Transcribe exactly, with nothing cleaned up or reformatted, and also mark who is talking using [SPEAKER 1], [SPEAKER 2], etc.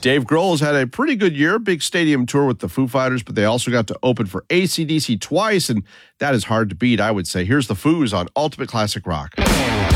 [SPEAKER 1] Dave Grohl has had a pretty good year, big stadium tour with the Foo Fighters, but they also got to open for A C D C twice, and that is hard to beat, I would say. Here's the Foos on Ultimate Classic Rock.